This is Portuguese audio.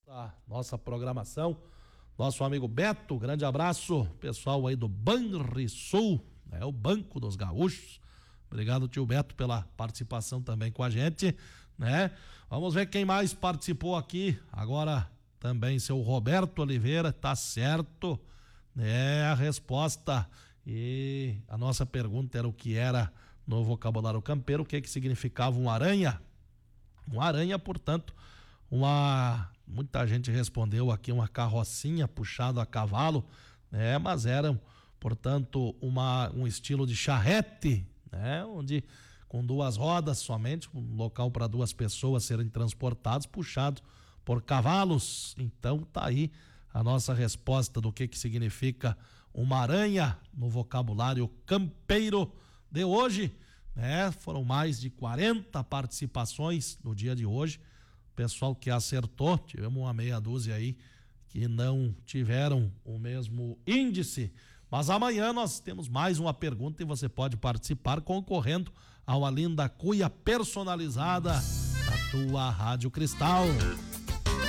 A nossa programação, nosso amigo Beto, grande abraço, pessoal aí do Banrisul, né, o Banco dos Gaúchos. Obrigado, tio Beto, pela participação também com a gente, né? Vamos ver quem mais participou aqui. Agora também seu Roberto Oliveira, tá certo, né? A resposta e a nossa pergunta era o que era no vocabulário campeiro, o que significava um aranha? Um aranha, portanto, muita gente respondeu aqui uma carrocinha puxada a cavalo, né? Mas eram, portanto, um estilo de charrete, né? Onde com duas rodas somente, um local para duas pessoas serem transportados, puxado por cavalos. Então tá aí a nossa resposta do que significa uma aranha no vocabulário campeiro de hoje, né? Foram mais de 40 participações no dia de hoje. Pessoal que acertou, tivemos uma meia dúzia aí que não tiveram o mesmo índice, mas amanhã nós temos mais uma pergunta e você pode participar concorrendo a uma linda cuia personalizada da tua Rádio Cristal.